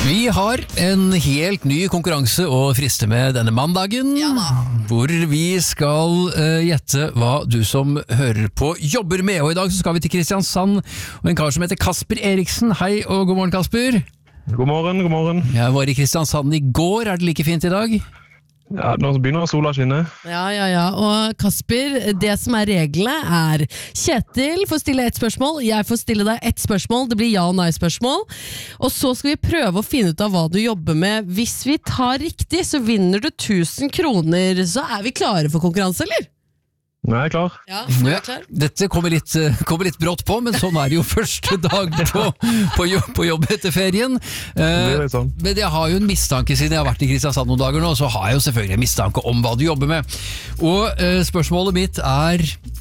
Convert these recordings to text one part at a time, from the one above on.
Vi har en helt ny konkurranse å friste med denne mandagen, hvor vi skal gjette hva du som hører på jobber med. Og i dag så skal vi til Kristiansand og en kar som heter Kasper Eriksen. Hei og god morgen, Kasper. God morgen, god morgen. Jeg var i Kristiansand i går, er det like fint i dag? Ja, nå begynner sola å skinne. Ja. Og Kasper, det som er reglene er Kjetil får stille ett spørsmål, jeg får stille deg ett spørsmål, det blir ja- og nei-spørsmål. Og så skal vi prøve å finne ut av hva du jobber med. Hvis vi tar riktig, så vinner du 1000 kroner. Så er vi klare for konkurranse, eller? Nå er jeg klar. Ja, dette kommer litt brått på, men sånn er det jo første dag på jobb etter ferien. Sånn. Men jeg har jo en mistanke, siden jeg har vært i Kristiansand noen dager nå, så har jeg jo selvfølgelig en mistanke om hva du jobber med. Og spørsmålet mitt er,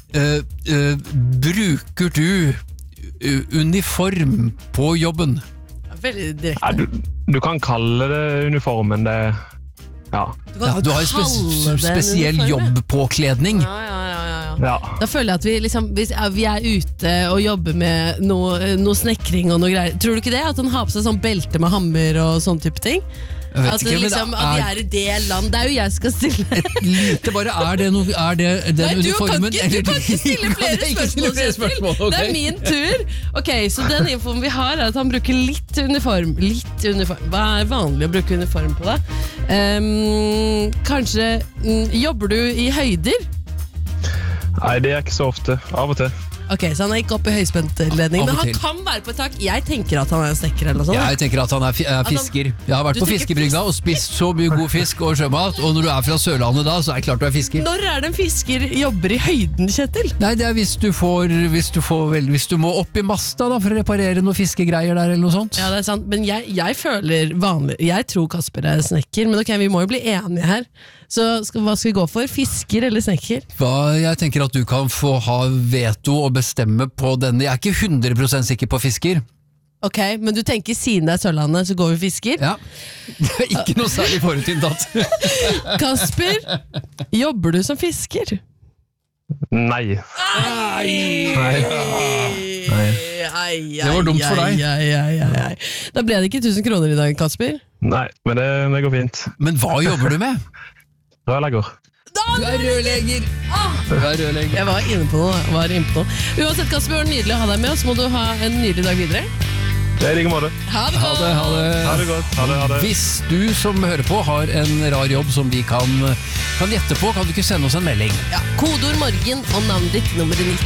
bruker du uniform på jobben? Veldig direkte. Du kan kalle det uniformen, det. Ja. Du har en spesiell jobbpåkledning. Ja. Da føler jeg at hvis vi er ute og jobber med noe snekring og noe greier. Tror du ikke det? At han har på seg sånn belte med hammer og sånn type ting? At vi er i det land. Det er jo jeg skal stille. Lite bare, er det den uniformen? Du kan ikke stille flere spørsmål. Okay. Det er min tur. Ok, så den infoen vi har er at han bruker litt uniform. Hva er vanlig å bruke uniform på da? Kanskje jobber du i høyder? Nei, det er ikke så ofte. Av og til. Ok, så han er ikke oppe i høyspentledning, men han kan være på et tak. Jeg tenker at han er en snekker eller noe sånt. Jeg tenker at han er fisker. Jeg har vært på fiskebrygga og spist så mye god fisk og sjømat, og når du er fra Sørlandet da, så er det klart du er fisker. Når er det en fisker jobber i høyden, Kjetil? Nei, det er hvis du må opp i masta da, for å reparere noen fiskegreier der eller noe sånt. Ja, det er sant, men jeg føler vanlig. Jeg tror Kasper er snekker, men ok, vi må jo bli enige her. Så hva skal vi gå for? Fisker eller snekker? Jeg tenker at du kan få ha veto og bestemme på denne. Jeg er ikke 100% sikker på fisker. Ok, men du tenker siden det er Sørlandet, så går vi fisker? Ja, det er ikke noe særlig forutinntatt. Kasper, jobber du som fisker? Nei. Det var dumt for deg. Da ble det ikke 1000 kroner i dag, Kasper. Nei, men det går fint. Men hva jobber du med? Rørlegger. Du er rørlegger! Jeg var inne på noe. Uansett, Kasper, det var nydelig å ha deg med oss. Må du ha en nydelig dag videre. Det er i like måte. Ha det godt. Ha det godt. Ha det. Hvis du som hører på har en rar jobb som vi kan gjette på, kan du ikke sende oss en melding? Ja, kodeord morgen og navnet ditt nummer 9.